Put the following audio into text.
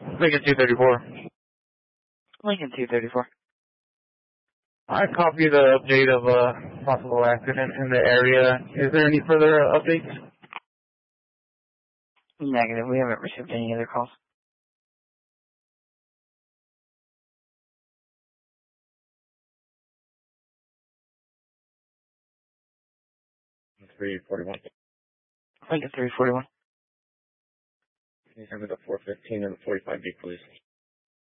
Lincoln 234. Lincoln 234. I copied the update of a possible accident in the area. Is there any further updates? Negative. We haven't received any other calls. Lincoln 341. Lincoln 341. Can you send me the 415 and the 45B, please?